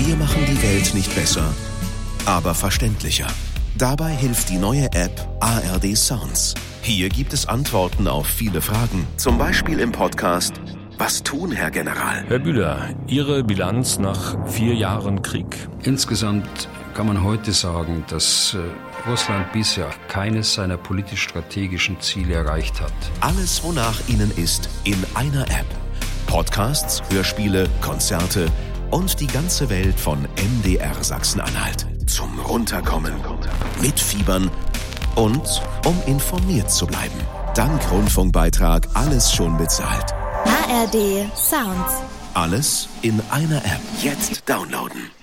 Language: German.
Wir machen die Welt nicht besser, aber verständlicher. Dabei hilft die neue App ARD Sounds. Hier gibt es Antworten auf viele Fragen. Zum Beispiel im Podcast Was tun, Herr General? Herr Bühler, Ihre Bilanz nach 4 Jahren Krieg? Insgesamt kann man heute sagen, dass Russland bisher keines seiner politisch-strategischen Ziele erreicht hat. Alles, wonach Ihnen ist, in einer App. Podcasts, Hörspiele, Konzerte und die ganze Welt von MDR Sachsen-Anhalt. Zum Runterkommen, mitfiebern und um informiert zu bleiben. Dank Rundfunkbeitrag alles schon bezahlt. ARD Sounds. Alles in einer App. Jetzt downloaden.